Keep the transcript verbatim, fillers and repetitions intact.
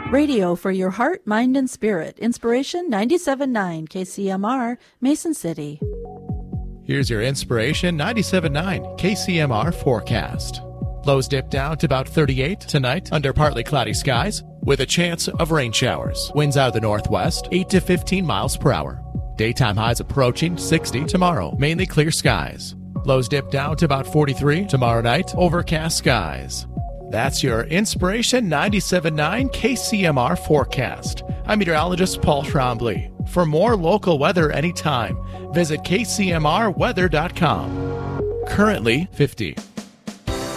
Radio for your heart, mind, and spirit. Inspiration ninety-seven point nine K C M R, Mason City. Here's your Inspiration ninety-seven point nine K C M R forecast. Lows dip down to about thirty-eight tonight under partly cloudy skies with a chance of rain showers. Winds out of the northwest, eight to fifteen miles per hour. Daytime highs approaching sixty tomorrow, mainly clear skies. Lows dip down to about forty-three tomorrow night, overcast skies. That's your Inspiration ninety-seven point nine K C M R forecast. I'm meteorologist Paul Trombley. For more local weather anytime, visit K C M R weather dot com. Currently fifty.